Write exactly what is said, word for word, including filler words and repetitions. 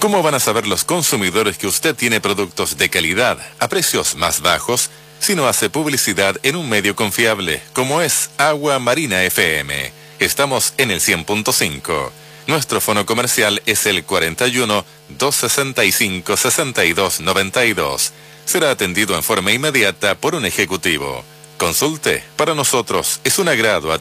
¿Cómo van a saber los consumidores que usted tiene productos de calidad a precios más bajos si no hace publicidad en un medio confiable como es Agua Marina F M? Estamos en el cien punto cinco. Nuestro fono comercial es el cuarenta y uno, doscientos sesenta y cinco, sesenta y dos noventa y dos. Será atendido en forma inmediata por un ejecutivo. Consulte, para nosotros es un agrado atender.